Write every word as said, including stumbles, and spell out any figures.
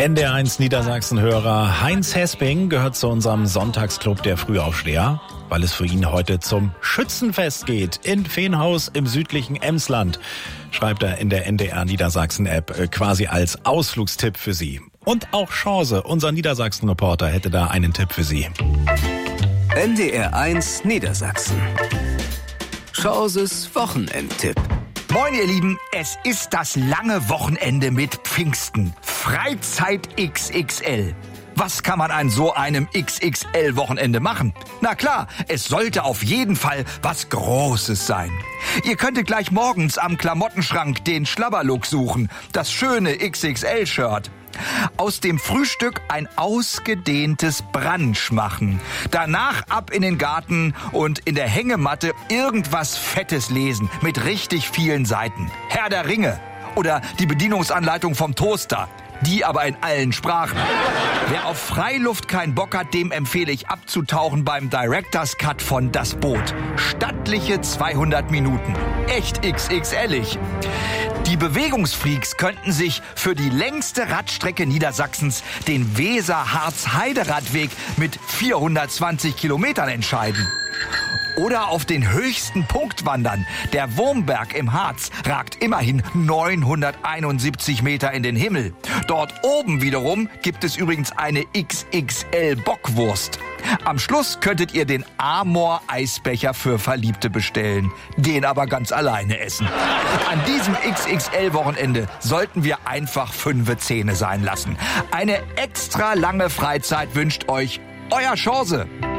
N D R eins Niedersachsen-Hörer Heinz Hesping gehört zu unserem Sonntagsclub der Frühaufsteher, weil es für ihn heute zum Schützenfest geht in Veenhaus im südlichen Emsland, schreibt er in der N D R Niedersachsen-App quasi als Ausflugstipp für Sie. Und auch Chance, unser Niedersachsen-Reporter, hätte da einen Tipp für Sie. N D R eins Niedersachsen. Chances Wochenendtipp. Moin ihr Lieben, es ist das lange Wochenende mit Pfingsten. Freizeit X X L. Was kann man an so einem X X L-Wochenende machen? Na klar, es sollte auf jeden Fall was Großes sein. Ihr könntet gleich morgens am Klamottenschrank den Schlabberlook suchen, das schöne X X L-Shirt. Aus dem Frühstück ein ausgedehntes Brunch machen. Danach ab in den Garten und in der Hängematte irgendwas Fettes lesen mit richtig vielen Seiten. Herr der Ringe oder die Bedienungsanleitung vom Toaster. Die aber in allen Sprachen. Wer auf Freiluft keinen Bock hat, dem empfehle ich abzutauchen beim Director's Cut von Das Boot. Stattliche zweihundert Minuten. Echt X X L-ig. Die Bewegungsfreaks könnten sich für die längste Radstrecke Niedersachsens, den Weser-Harz-Heide-Radweg mit vierhundertzwanzig Kilometern entscheiden. Oder auf den höchsten Punkt wandern. Der Wurmberg im Harz ragt immerhin neunhunderteinundsiebzig Meter in den Himmel. Dort oben wiederum gibt es übrigens eine X X L-Bockwurst. Am Schluss könntet ihr den Amor-Eisbecher für Verliebte bestellen. Den aber ganz alleine essen. An diesem X X L-Wochenende sollten wir einfach fünfe Zähne sein lassen. Eine extra lange Freizeit wünscht euch euer Chance.